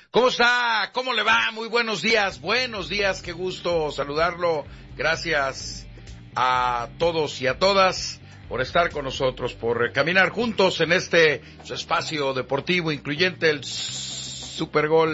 ¿Cómo está? ¿Cómo le va? Muy buenos días, qué gusto saludarlo. Gracias a todos y a todas por estar con nosotros, por caminar juntos en este su espacio deportivo incluyente el Supergol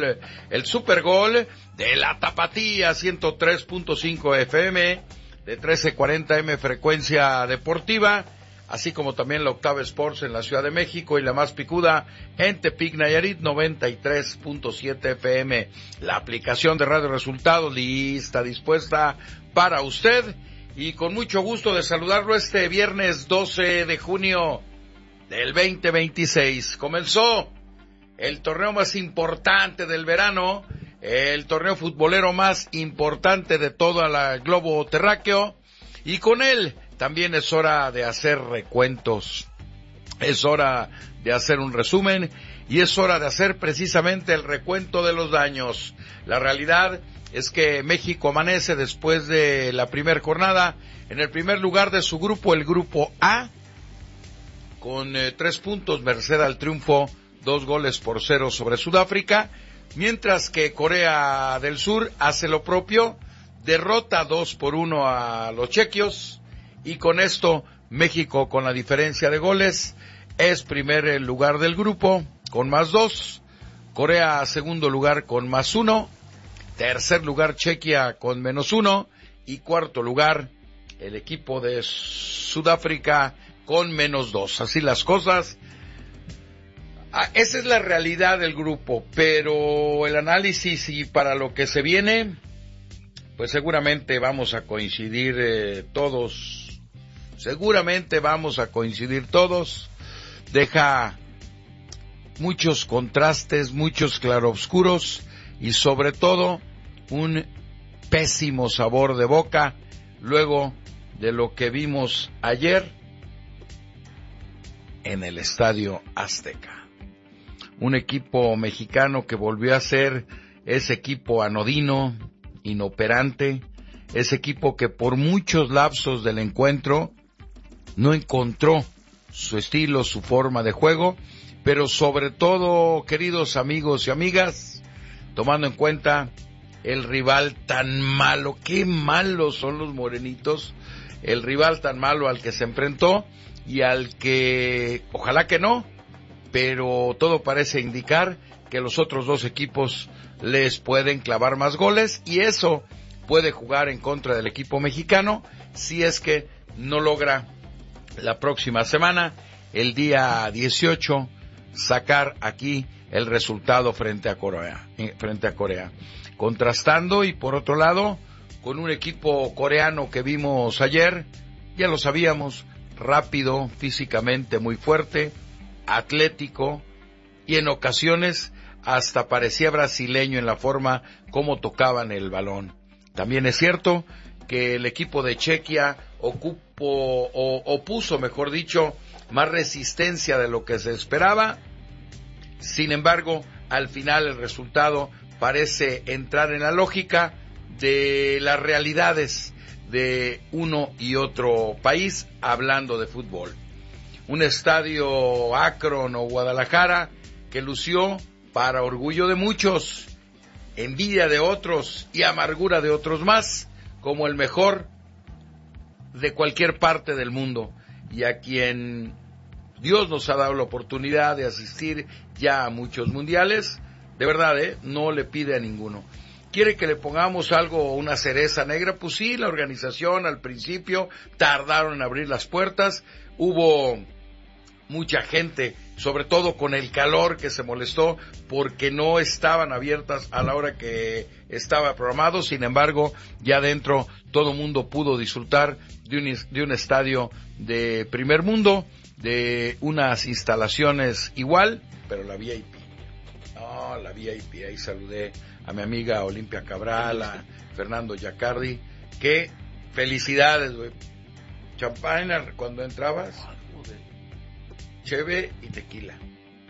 de la Tapatía 103.5 FM, de 1340 M frecuencia deportiva, así como también la Octava Sports en la Ciudad de México y la más picuda en Tepic, Nayarit, 93.7 FM. La aplicación de Radio Resultados lista, dispuesta para usted, y con mucho gusto de saludarlo este viernes 12 de junio del 2026. Comenzó el torneo más importante del verano, el torneo futbolero más importante de toda la globo terráqueo, y con él también es hora de hacer recuentos, es hora de hacer un resumen y es hora de hacer precisamente el recuento de los daños. La realidad es que México amanece después de la primera jornada en el primer lugar de su grupo, el grupo A, con 3 puntos, merced al triunfo 2-0 sobre Sudáfrica, mientras que Corea del Sur hace lo propio, derrota 2-1 a los chequios, y con esto México, con la diferencia de goles, es primer lugar del grupo con +2, Corea segundo lugar con +1, tercer lugar Chequia con -1 y cuarto lugar el equipo de Sudáfrica con -2. Así las cosas. Esa es la realidad del grupo, pero el análisis y para lo que se viene, pues seguramente vamos a coincidir todos. Seguramente vamos a coincidir todos. Deja muchos contrastes, muchos claroscuros y sobre todo un pésimo sabor de boca luego de lo que vimos ayer en el Estadio Azteca. Un equipo mexicano que volvió a ser ese equipo anodino, inoperante, ese equipo que por muchos lapsos del encuentro no encontró su estilo, su forma de juego, pero sobre todo, queridos amigos y amigas, tomando en cuenta el rival tan malo, qué malos son los morenitos, el rival tan malo al que se enfrentó y al que, ojalá que no, pero todo parece indicar que los otros dos equipos les pueden clavar más goles y eso puede jugar en contra del equipo mexicano si es que no logra la próxima semana, el día 18, sacar aquí el resultado frente a Corea, contrastando y por otro lado con un equipo coreano que vimos ayer, ya lo sabíamos, rápido, físicamente muy fuerte, atlético y en ocasiones hasta parecía brasileño en la forma como tocaban el balón. También es cierto que el equipo de Chequia opuso, mejor dicho, más resistencia de lo que se esperaba. Sin embargo, al final el resultado parece entrar en la lógica de las realidades de uno y otro país, hablando de fútbol. Un estadio Akron o Guadalajara que lució, para orgullo de muchos, envidia de otros y amargura de otros más, como el mejor de cualquier parte del mundo, y a quien Dios nos ha dado la oportunidad de asistir ya a muchos mundiales, de verdad, no le pide a ninguno. ¿Quiere que le pongamos algo, una cereza negra? Pues sí, la organización al principio tardaron en abrir las puertas, hubo mucha gente, sobre todo con el calor, que se molestó porque no estaban abiertas a la hora que estaba programado. Sin embargo, ya dentro todo mundo pudo disfrutar de un estadio de primer mundo, de unas instalaciones igual, pero la VIP. No, la VIP, ahí saludé a mi amiga Olimpia Cabral, a Fernando Yacardi. Qué felicidades, güey. Champaña cuando entrabas, cheve y tequila.